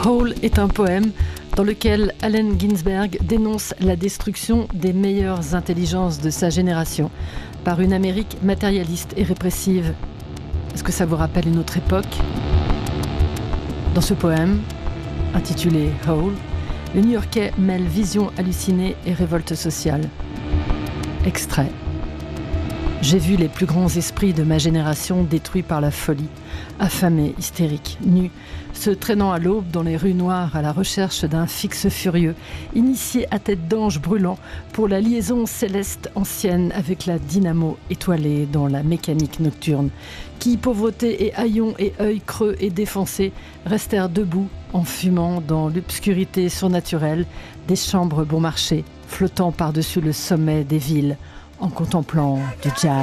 Hole est un poème dans lequel Allen Ginsberg dénonce la destruction des meilleures intelligences de sa génération par une Amérique matérialiste et répressive. Est-ce que ça vous rappelle une autre époque ? Dans ce poème, intitulé Hole, le New-Yorkais mêle vision hallucinée et révolte sociale. Extrait. J'ai vu les plus grands esprits de ma génération détruits par la folie, affamés, hystériques, nus, se traînant à l'aube dans les rues noires à la recherche d'un fixe furieux, initiés à tête d'ange brûlant pour la liaison céleste ancienne avec la dynamo étoilée dans la mécanique nocturne, qui, pauvreté et haillons et œils creux et défoncés, restèrent debout en fumant dans l'obscurité surnaturelle des chambres bon marché, flottant par-dessus le sommet des villes, en contemplant du jazz.